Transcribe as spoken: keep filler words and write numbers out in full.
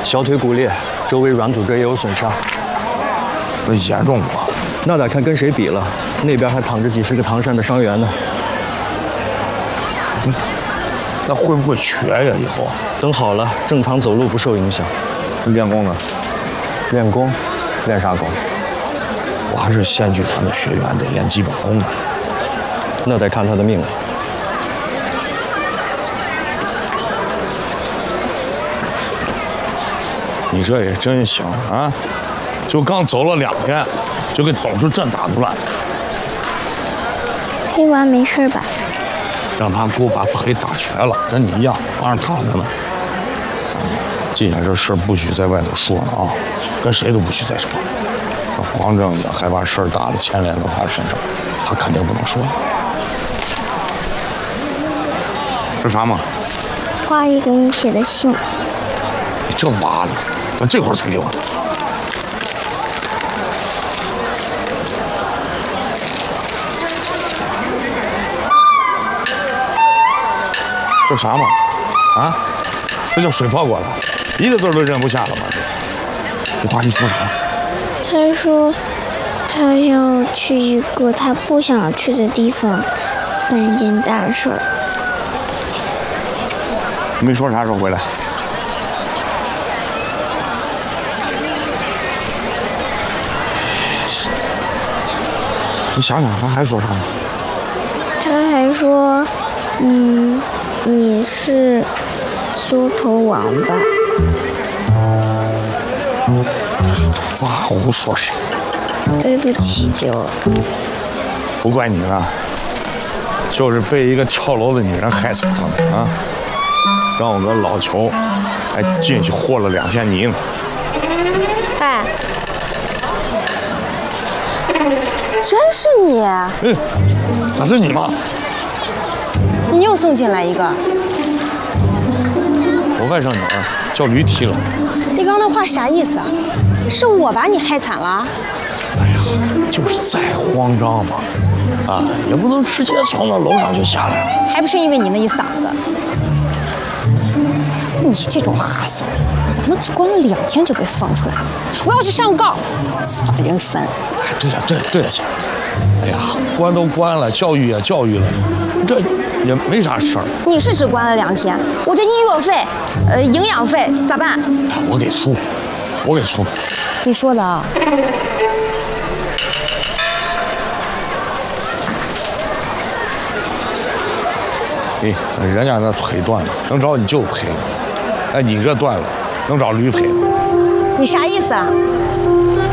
小腿骨裂，周围软组织也有损伤。 那严重不？ 那得看跟谁比了。那边还躺着几十个唐山的伤员呢。 嗯，那会不会瘸呀？以后等好了，正常走路不受影响。 练功呢？ 练功，练啥功？ 我还是县剧团的学员，得练基本功呢。 那得看他的命了。 你这也真行啊！就刚走了两天，就给董事镇打出来。 黑娃没事吧？ 让他给我把腿打瘸了，跟你一样，床上躺着呢。今天这事不许在外头说呢啊，跟谁都不许再说。这黄正也害怕事儿大了牵连到他身上，他肯定不能说。这啥嘛？ 花姨给你写的信。 你这娃呢？我这会儿才给我。这啥嘛？啊？这叫水泡过了，一个字都认不下了吗？这花姨说啥？ 他说他要去一个他不想去的地方办一件大事儿。 没说啥时候回来。你想想，他还说啥？ 他还说，嗯，你是缩头王吧？ 发胡说谁？ 对不起，就不怪你了，就是被一个跳楼的女人害惨了啊！让我个老裘还进去和了两天泥呢。 哎，真是你！ 嗯，那是你吗？ 你又送进来一个。 我外甥女儿叫驴蹄了。 你刚那话啥意思啊？是我把你害惨了？ 哎呀，就是再慌张嘛，啊，也不能直接从那楼上就下来。 还不是因为你那一嗓子。你这种哈怂，咋能只关了两天就被放出来？我要去上告，撒人坟！ 哎，对了对了对了，姐，哎呀，关都关了，教育也教育了，这也没啥事儿。 你是只关了两天，我这医药费、呃营养费咋办？ 哎，我给出，我给出。 你说的啊？ 哎，人家那腿断了，能找你舅赔了。哎，你这断了，能找驴赔了。 你啥意思啊？